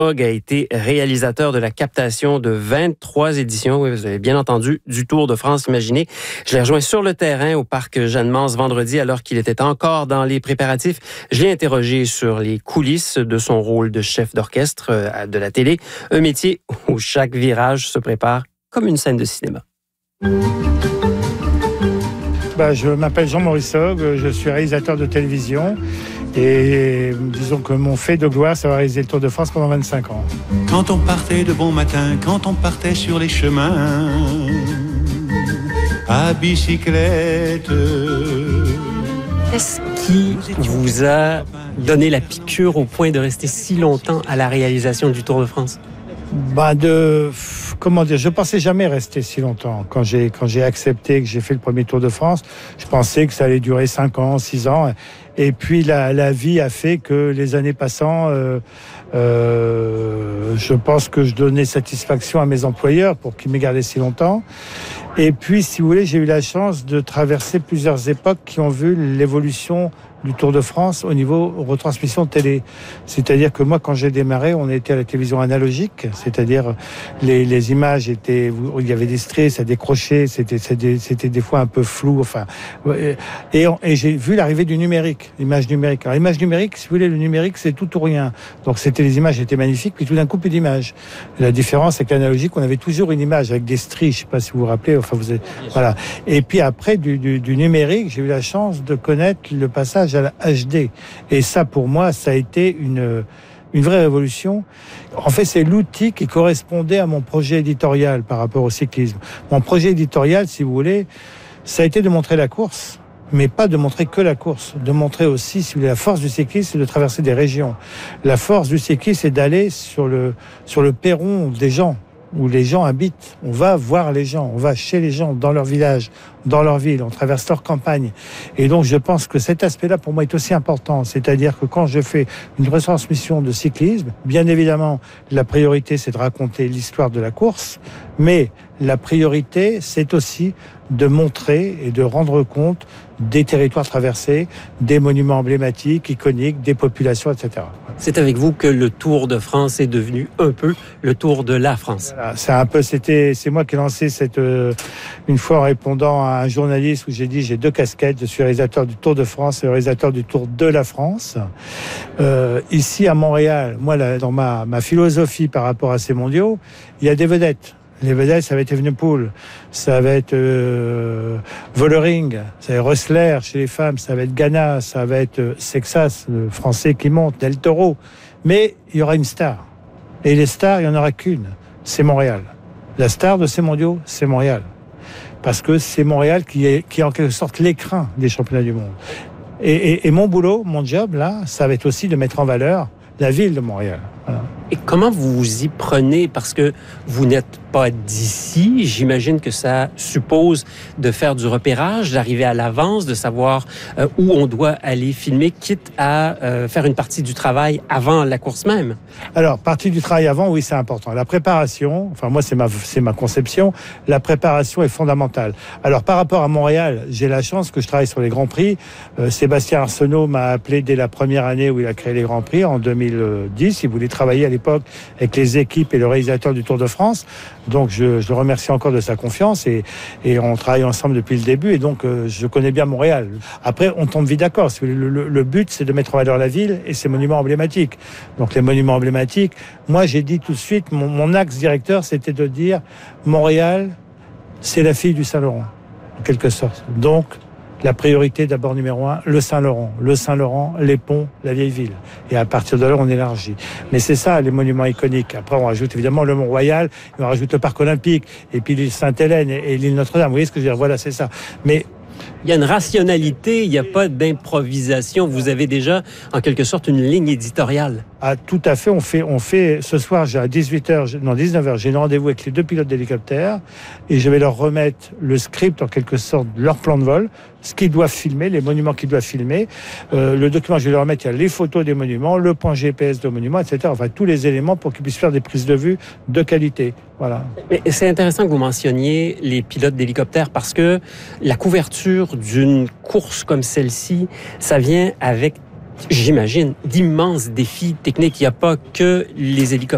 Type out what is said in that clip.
A été réalisateur de la captation de 23 éditions, oui, vous avez bien entendu, du Tour de France. Imaginez, je l'ai rejoint sur le terrain au parc Jeanne-Mance vendredi alors qu'il était encore dans les préparatifs. Je l'ai interrogé sur les coulisses de son rôle de chef d'orchestre de la télé, un métier où chaque virage se prépare comme une scène de cinéma. Je m'appelle Jean-Maurice Hogg, je suis réalisateur de télévision et disons que mon fait de gloire, c'est d'avoir réalisé le Tour de France pendant 25 ans. Quand on partait de bon matin, quand on partait sur les chemins, à bicyclette. Qu'est-ce qui vous a donné la piqûre au point de rester si longtemps à la réalisation du Tour de France? Je pensais jamais rester si longtemps. Quand j'ai accepté que j'ai fait le premier Tour de France, je pensais que ça allait durer 5 ans, 6 ans. Et puis la vie a fait que les années passant, je pense que je donnais satisfaction à mes employeurs pour qu'ils m'aient gardé si longtemps. Et puis, si vous voulez, j'ai eu la chance de traverser plusieurs époques qui ont vu l'évolution du Tour de France au niveau retransmission télé. C'est-à-dire que moi, quand j'ai démarré, on était à la télévision analogique, c'est-à-dire les images étaient, il y avait des traits, ça décrochait, c'était des fois un peu flou, et j'ai vu l'arrivée du numérique, l'image numérique. Alors, l'image numérique, si vous voulez, le numérique, c'est tout ou rien. Donc, les images étaient magnifiques, puis tout d'un coup, plus d'images. La différence, c'est que l'analogique, on avait toujours une image avec des stries, je sais pas si vous vous rappelez, voilà. Et puis après, du numérique, j'ai eu la chance de connaître le passage à la HD. Et ça, pour moi, ça a été une vraie révolution. En fait, c'est l'outil qui correspondait à mon projet éditorial par rapport au cyclisme. Mon projet éditorial, si vous voulez, ça a été de montrer la course, mais pas de montrer que la course, de montrer aussi, si vous voulez, la force du cyclisme, c'est de traverser des régions. La force du cyclisme, c'est d'aller sur le perron des gens, où les gens habitent. On va voir les gens, on va chez les gens, dans leur village, dans leur ville, on traverse leur campagne. Et donc, je pense que cet aspect-là, pour moi, est aussi important. C'est-à-dire que quand je fais une retransmission de cyclisme, bien évidemment, la priorité, c'est de raconter l'histoire de la course, mais la priorité, c'est aussi de montrer et de rendre compte des territoires traversés, des monuments emblématiques, iconiques, des populations, etc. C'est avec vous que le Tour de France est devenu un peu le Tour de la France. Voilà, c'est moi qui ai lancé une fois en répondant à un journaliste où j'ai dit j'ai 2 casquettes, je suis réalisateur du Tour de France et réalisateur du Tour de la France. Ici à Montréal, moi dans ma philosophie par rapport à ces mondiaux, il y a des vedettes. Les vedettes, ça va être Evenepoel, ça va être Vollering, ça va être Rössler chez les femmes, ça va être Ghana, ça va être Sexas, le français qui monte, Del Toro. Mais il y aura une star. Et les stars, il n'y en aura qu'une. C'est Montréal. La star de ces mondiaux, c'est Montréal. Parce que c'est Montréal qui est en quelque sorte l'écrin des championnats du monde. Et mon boulot, mon job, là, ça va être aussi de mettre en valeur la ville de Montréal. Voilà. Et comment vous vous y prenez? Parce que vous n'êtes pas d'ici. J'imagine que ça suppose de faire du repérage, d'arriver à l'avance, de savoir où on doit aller filmer, quitte à faire une partie du travail avant la course même. Alors, partie du travail avant, oui, c'est important. La préparation, enfin moi, c'est ma conception, la préparation est fondamentale. Alors, par rapport à Montréal, j'ai la chance que je travaille sur les Grands Prix. Sébastien Arsenault m'a appelé dès la première année où il a créé les Grands Prix, en 2010. Il voulait travailler à l'époque avec les équipes et le réalisateur du Tour de France. Donc, je le remercie encore de sa confiance et on travaille ensemble depuis le début et donc je connais bien Montréal. Après, on tombe vite d'accord. Le but, c'est de mettre en valeur la ville et ses monuments emblématiques. Donc, les monuments emblématiques, moi, j'ai dit tout de suite, mon axe directeur, c'était de dire Montréal, c'est la fille du Saint-Laurent, en quelque sorte. Donc, la priorité d'abord numéro 1, le Saint-Laurent. Le Saint-Laurent, les ponts, la vieille ville. Et à partir de là, on élargit. Mais c'est ça, les monuments iconiques. Après, on rajoute évidemment le Mont-Royal, on rajoute le Parc Olympique, et puis l'île Sainte-Hélène et l'île Notre-Dame. Vous voyez ce que je veux dire? Voilà, c'est ça. Mais il y a une rationalité, il n'y a pas d'improvisation. Vous avez déjà, en quelque sorte, une ligne éditoriale. Ah, tout à fait. On fait ce soir, à 19h, j'ai un rendez-vous avec les 2 pilotes d'hélicoptère et je vais leur remettre le script, en quelque sorte, leur plan de vol, ce qu'ils doivent filmer, les monuments qu'ils doivent filmer. Le document, je vais leur remettre, il y a les photos des monuments, le point GPS de monuments, etc. Enfin, tous les éléments pour qu'ils puissent faire des prises de vue de qualité. Voilà. Mais c'est intéressant que vous mentionniez les pilotes d'hélicoptères parce que la couverture d'une course comme celle-ci, ça vient avec, j'imagine, d'immenses défis techniques. Il n'y a pas que les hélicoptères